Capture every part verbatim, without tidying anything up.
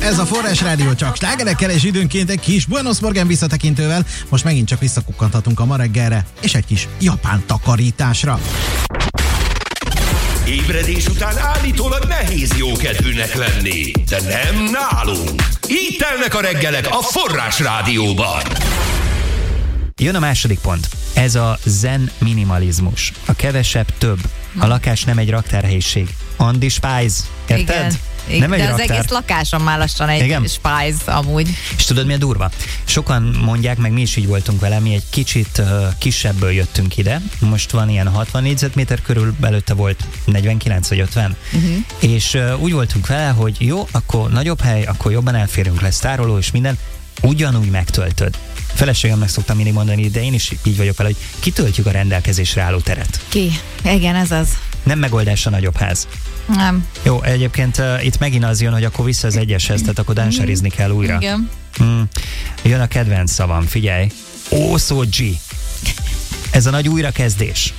Ez a Forrás Rádió, csak slágerekkel és időnként egy kis Buenos Morgen visszatekintővel. Most megint csak visszakukkanthatunk a ma reggelre, és egy kis japán takarításra. Ébredés után állítólag nehéz jókedvűnek lenni, de nem nálunk. Így telnek a reggelek a Forrás Rádióban. Jön a második pont. Ez a zen minimalizmus. A kevesebb több. A lakás nem egy raktárhelység. Andi Spice. Érted? Igen. Nem egy de az raktár. egész lakásom már lassan egy Igen? Spice amúgy. És tudod, mi a durva? Sokan mondják, meg mi is így voltunk vele, mi egy kicsit uh, kisebből jöttünk ide. Most van ilyen hatvan négyzetméter körül, előtte volt negyvenkilenc vagy ötven. Uh-huh. És uh, úgy voltunk vele, hogy jó, akkor nagyobb hely, akkor jobban elférünk, lesz tároló és minden. Ugyanúgy megtöltöd. Feleségemnek szoktam mindig mondani, de én is így vagyok vele, hogy kitöltjük a rendelkezésre álló teret. Ki? Igen, ez az. Nem megoldás a nagyobb ház. Nem. Jó, egyébként uh, itt megint az jön, hogy akkor vissza az egyeshez, tehát akkor dánserizni kell újra. Igen. Mm. Jön a kedvenc szavam, figyelj. Osoji. Ez a nagy újrakezdés.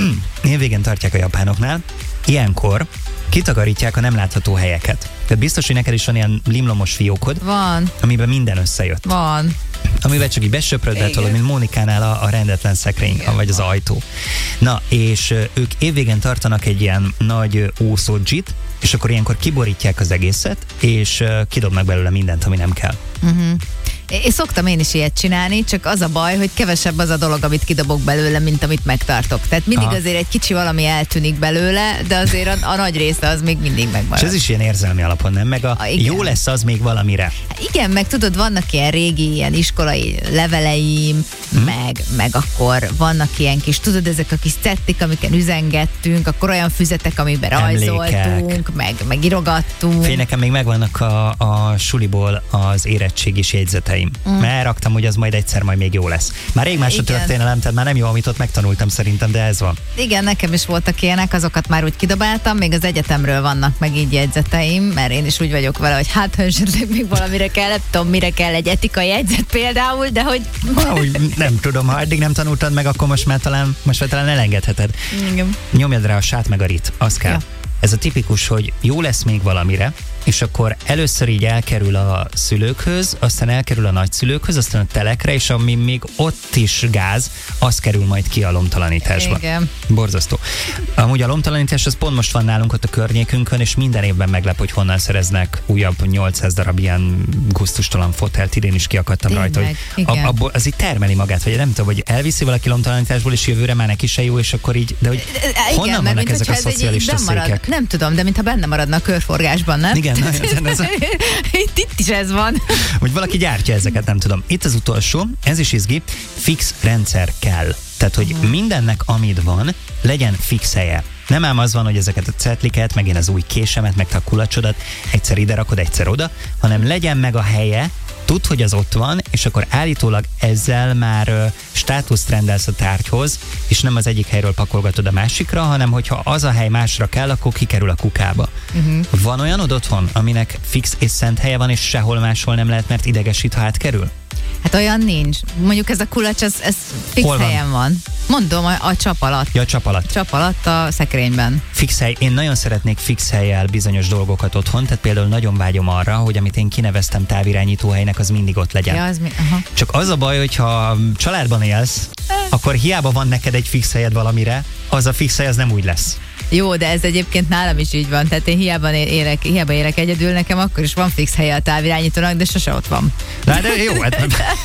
Én végén tartják a japánoknál. Ilyenkor kitakarítják a nem látható helyeket. Tehát biztos, hogy neked is van ilyen limlomos fiókod. Van. Amiben minden összejött. Van. Amivel csak így besöpröd, betolod, mint Mónikánál a, a rendetlen szekrény, igen, vagy az ajtó. Na, és ők évvégén tartanak egy ilyen nagy ószódzsit, és akkor ilyenkor kiborítják az egészet, és kidobnak belőle mindent, ami nem kell. Uh-huh. Én szoktam én is ilyet csinálni, csak az a baj, hogy kevesebb az a dolog, amit kidobok belőle, mint amit megtartok. Tehát mindig Aha. azért egy kicsi valami eltűnik belőle, de azért a, a nagy része az még mindig megmarad. És ez is ilyen érzelmi alapon, nem? Meg a, a jó lesz az még valamire. Igen, meg tudod, vannak ilyen régi, ilyen iskolai leveleim, hmm. meg, meg akkor vannak ilyen kis, tudod, ezek a kis cettik, amiken üzengettünk, akkor olyan füzetek, amiben rajzoltunk, meg, meg írogattunk. Fél, nekem még megvannak a, a suliból az érettségis jegyzeteim. Mm. Mert raktam, hogy az majd egyszer majd még jó lesz. Már rég más a történelem, tehát már nem jó, amit ott megtanultam szerintem, de ez van. Igen, nekem is voltak ilyenek, azokat már úgy kidobáltam, még az egyetemről vannak meg így jegyzeteim, mert én is úgy vagyok vele, hogy hát, ha esetleg még valamire kell, nem tudom, mire kell egy etikai jegyzet például, de hogy... Ahogy nem tudom, ha eddig nem tanultad meg, akkor most már talán, most már talán elengedheted. Igen. Nyomjad rá a sát meg a rit, az kell. Ja. Ez a tipikus, hogy jó lesz még valamire, és akkor először így elkerül a szülőkhöz, aztán elkerül a nagyszülőkhöz, aztán a telekre, és ami még ott is gáz, az kerül majd ki a lomtalanításba. Igen. Borzasztó. Amúgy a lomtalanítás az pont most van nálunk ott a környékünkön, és minden évben meglep, hogy honnan szereznek újabb nyolcszáz darab ilyen gusztustalan fotelt. Idén is kiakadtam Tényleg, rajta, hogy ab, abból, az így termeli magát, vagy nem tudom, hogy elviszi valaki lomtalanításból, és jövőre már neki se jó, és akkor így, de hogy igen, honnan vannak ezek a szocialista székek? Nem tudom, de mintha benne maradna a körforgásban, nem? Igen, nagyon, ez a... itt, itt is ez van. Hogy valaki gyártja ezeket, nem tudom. Itt az utolsó, ez is izgi, fix rendszer kell. Tehát, hogy uh-huh. mindennek, amit van, legyen fix helye. Nem ám az van, hogy ezeket a cetliket, meg én az új késemet, meg a kulacsodat egyszer ide rakod, egyszer oda, hanem legyen meg a helye, tudd, hogy az ott van, és akkor állítólag ezzel már uh, státuszt rendelsz a tárgyhoz, és nem az egyik helyről pakolgatod a másikra, hanem hogyha az a hely másra kell, akkor kikerül a kukába. Uh-huh. Van olyanod otthon, aminek fix és szent helye van, és sehol máshol nem lehet, mert idegesít, ha átkerül? Hát olyan nincs. Mondjuk ez a kulacs, ez, ez fix van? helyen van. Mondom, a, a csap alatt. Ja, a csap alatt. Csap alatt a szekrényben. Fix hely. Én nagyon szeretnék fix hellyel bizonyos dolgokat otthon, tehát például nagyon vágyom arra, hogy amit én kineveztem távirányító helynek, az mindig ott legyen. Ja, az mi? Aha. Csak az a baj, hogyha családban élsz, akkor hiába van neked egy fix helyed valamire, az a fix hely az nem úgy lesz. Jó, de ez egyébként nálam is így van. Tehát én hiába élek, hiába élek egyedül, nekem akkor is van fix helye a távirányítónak, de sose ott van. Na, de jó, hát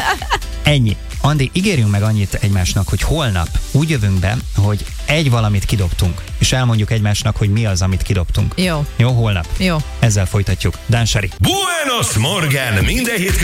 ennyi. Andi, ígérjünk meg annyit egymásnak, hogy holnap úgy jövünk be, hogy egy valamit kidobtunk, és elmondjuk egymásnak, hogy mi az, amit kidobtunk. Jó. Jó, holnap. Jó. Ezzel folytatjuk. Dánsari. Buenos Morgen! Minden hétköznap